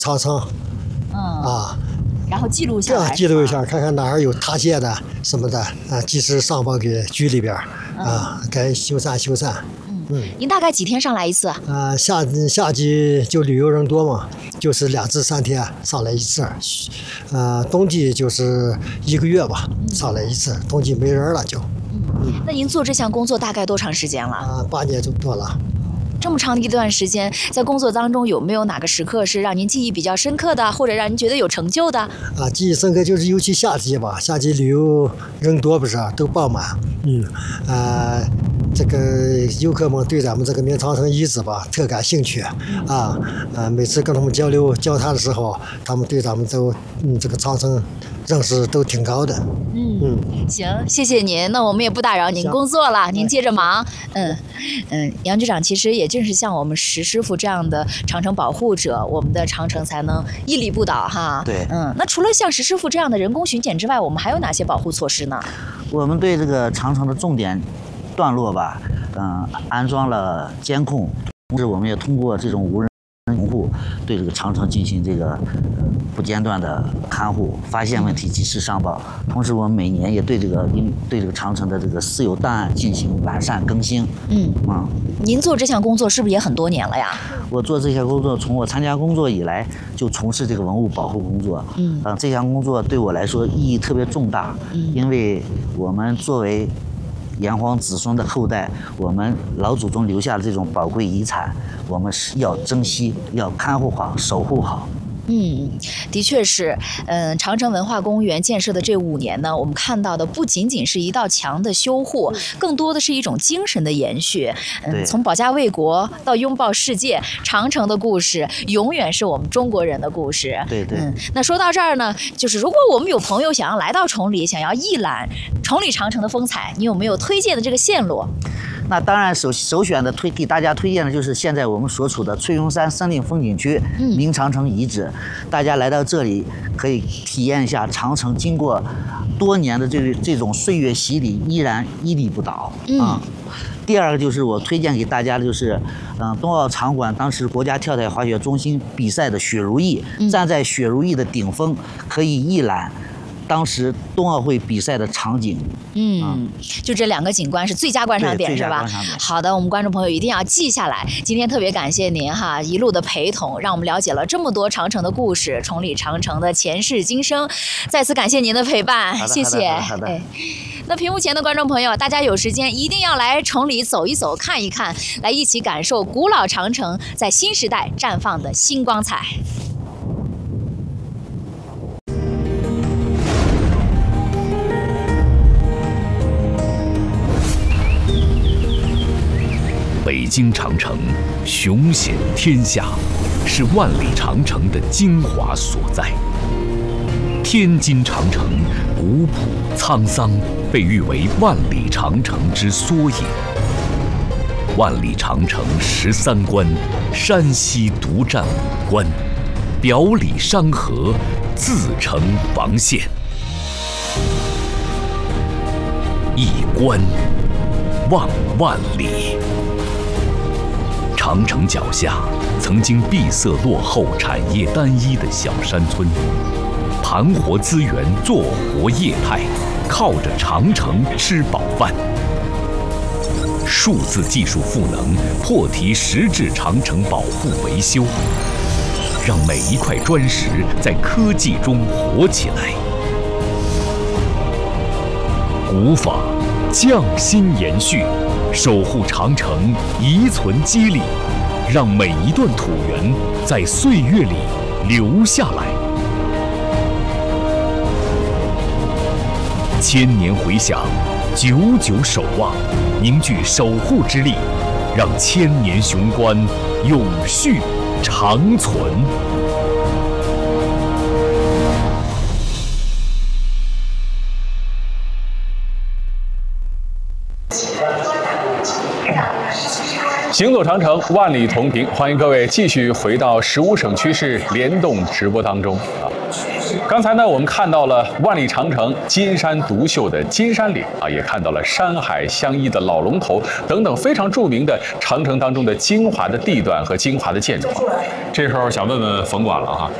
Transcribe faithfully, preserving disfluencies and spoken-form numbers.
长城， 嗯啊， 然后记录下来， 记录一下，看看哪儿有塌陷的什么的啊，及时上报给局里边啊，该修缮修缮。 嗯，您大概几天上来一次啊？ 啊，夏夏季就旅游人多嘛，就是两至三天上来一次，呃，冬季就是一个月吧，上来一次，冬季没人了就。 嗯，那您做这项工作大概多长时间了？ 啊，八年就多了。 这么长的一段时间，在工作当中有没有哪个时刻是让您记忆比较深刻的，或者让您觉得有成就的？ 啊，记忆深刻就是尤其夏季吧，夏季旅游人多不是，都爆满。嗯，啊，这个游客们对咱们这个明长城遗址吧特感兴趣啊，啊，每次跟他们交流交谈的时候，他们对咱们都嗯这个长城认识都挺高的。 嗯嗯，行，谢谢您，那我们也不打扰您工作了，您接着忙。嗯嗯，杨局长，其实也正是像我们石师傅这样的长城保护者，我们的长城才能屹立不倒哈。 对， 嗯，那除了像石师傅这样的人工巡检之外，我们还有哪些保护措施呢？ 我们对这个长城的重点段落吧，嗯，安装了监控，同时我们也通过这种无人防护，对这个长城进行这个不间断的看护，发现问题及时上报。同时，我们每年也对这个应对这个长城的这个私有档案进行完善更新。 嗯啊，您做这项工作是不是也很多年了呀？ 我做这项工作，从我参加工作以来就从事这个文物保护工作。嗯，啊、呃，这项工作对我来说意义特别重大。嗯，因为我们作为炎黄子孙的后代，我们老祖宗留下的这种宝贵遗产，我们是要珍惜，要看护好，守护好。 嗯，的确是，嗯，长城文化公园建设的这五年呢，我们看到的不仅仅是一道墙的修护，更多的是一种精神的延续。嗯，从保家卫国到拥抱世界，长城的故事永远是我们中国人的故事。 对对。 嗯，那说到这儿呢，就是如果我们有朋友想要来到崇礼，想要一览崇礼长城的风采，你有没有推荐的这个线路？ 那当然首首选的推给大家推荐的就是现在我们所处的翠峰山森林风景区明长城遗址，嗯、大家来到这里可以体验一下长城经过多年的这这种岁月洗礼，依然屹立不倒。嗯。啊第二个就是我推荐给大家的就是，嗯、呃，冬奥场馆当时国家跳台滑雪中心比赛的雪如意，嗯、站在雪如意的顶峰，可以一览当时冬奥会比赛的场景。 嗯，嗯就这两个景观是最佳观赏点是吧？好的，我们观众朋友一定要记下来。今天特别感谢您哈，一路的陪同，让我们了解了这么多长城的故事，崇礼长城的前世今生。再次感谢您的陪伴，谢谢。 好的。 哎那屏幕前的观众朋友，大家有时间一定要来崇礼走一走、看一看，来一起感受古老长城在新时代绽放的新光彩。 北京长城雄显天下，是万里长城的精华所在。天津长城古朴沧桑，被誉为万里长城之缩影。万里长城十三关，山西独占五关，表里山河，自成防线。一关望万里。长城脚下曾经闭塞落后、产业单一的小山村，盘活资源，做活业态，靠着长城吃饱饭。数字技术赋能，破题实质长城保护维修，让每一块砖石在科技中活起来。古法匠心延续，守护长城遗存肌理，让每一段土原在岁月里留下来。千年回响，久久守望，凝聚守护之力，让千年雄关永续长存。 行走长城，万里同屏，欢迎各位继续回到十五省区市联动直播当中啊。 刚才呢，我们看到了万里长城金山独秀的金山岭啊，也看到了山海相依的老龙头等等非常著名的长城当中的精华的地段和精华的建筑。这时候想问问冯管了哈，